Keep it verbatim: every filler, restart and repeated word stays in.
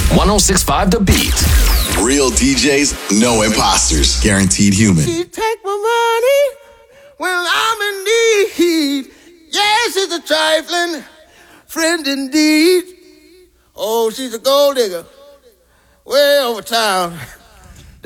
one oh six point five The Beat. Real D Js, no imposters. Guaranteed human. She take my money when I'm in need. Yes, she's a trifling friend indeed. Oh, she's a gold digger way over town.